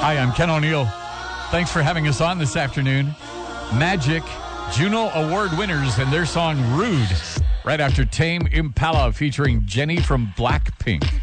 Hi, I'm Ken O'Neill. Thanks for having us on this afternoon. Magic, Juno Award winners and their song Rude, right after Tame Impala featuring Jennie from Blackpink.